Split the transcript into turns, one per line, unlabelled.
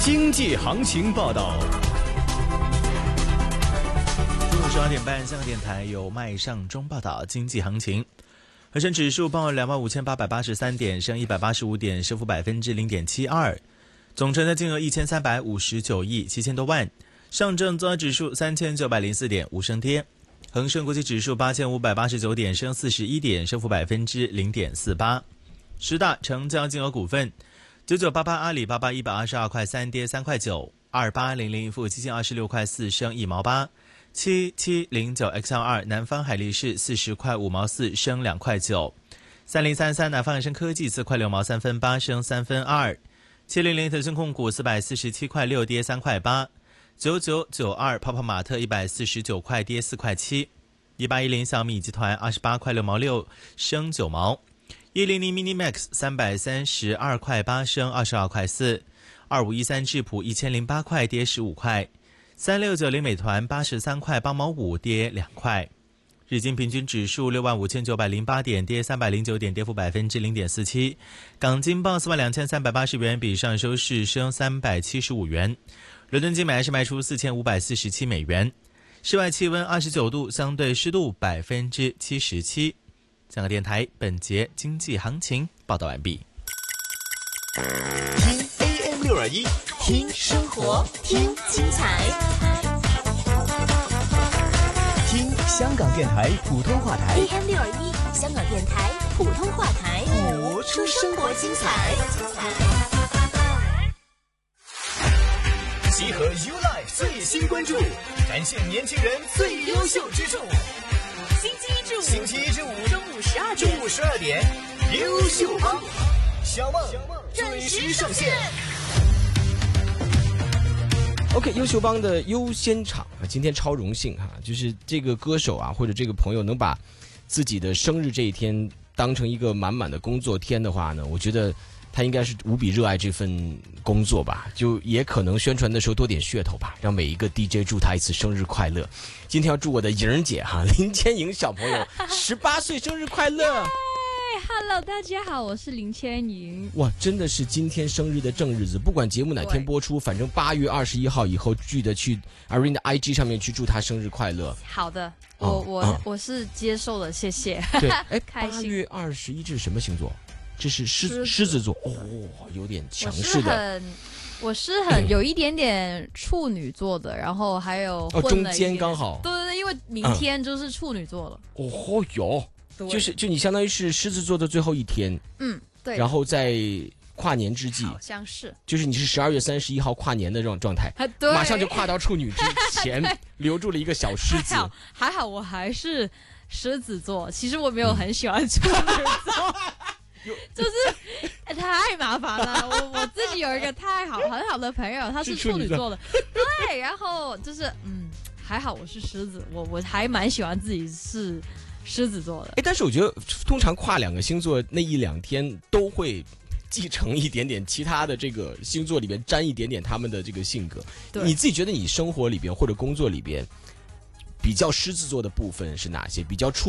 经济行情报道。
中午12点半，香港电台有麦尚中报道经济行情。恒生指数报25,883点，升185点，升幅0.72%，总成交金额1359亿7000多万。上证综合指数3904点，无升跌。恒生国际指数8589点，升41点，升幅0.48%。十大成交金额股份：9988阿里巴巴122块3，跌3块9；2800富基金26块4，升1毛8；7709XL2南方海力士40块5毛4，升2块9；3033南方恒生科技4块6毛3分8，升3分2；700腾讯控股447块6，跌3块8；9992泡泡玛特149块，跌4块7；1810小米集团28块6毛6，升9毛；100 Minimax 332块8，升22块4；2513智普1008块，跌15块；3690美团83块8毛5，跌2块。日经平均指数65908点，跌309点，跌幅0.47%。港金报42380元，比上收市升375元。伦敦金买是卖出4547美元。室外气温29度，相对湿度77%。香港电台本节经济行情报道完毕。
听 AM621，
听生活，听精彩，
听香港电台普通话台。
AM621，香港电台普通话台，
活
出生活精彩。
集合 YouLife 最新关注，展现年轻人最优秀之处。星期一至五中午12点，优秀帮小梦准时上线。
OK， 优秀帮的优先场啊，今天超荣幸哈，就是这个歌手啊，或者这个朋友能把自己的生日这一天当成一个满满的工作天的话呢，我觉得他应该是无比热爱这份工作吧，就也可能宣传的时候多点噱头吧，让每一个 DJ 祝他一次生日快乐。今天要祝我的莹姐哈，林千莹小朋友18岁生日快乐。
Hello， 大家好，我是林千莹。
哇，真的是今天生日的正日子，不管节目哪天播出，反正8月21号以后记得去 Irene 的 IG 上面去祝她生日快乐。
好的，我是接受了，谢谢。
对，
开心。
8月21日什么星座？这是狮子座哦，有点强势的。
我是很有一点点处女座的，然后还有
中间刚好。
对，因为明天就是处女座了。
哦哟。就你相当于是狮子座的最后一天，
对，
然后在跨年之际，
好像是，
就是你是12月31号跨年的这种状态，
对，
马上就跨到处女之前，留住了一个小狮子。
还好我还是狮子座，其实我没有很喜欢处女座，就是太麻烦了。我自己有一个很好的朋友，他是处女座的，对，然后就是还好我是狮子，我还蛮喜欢自己是狮子座的。
但是我觉得通常跨两个星座那1-2天都会继承一点点其他的这个星座里边沾一点点他们的这个性格。你自己觉得你生活里边或者工作里边比较狮子座的部分是哪些？比较处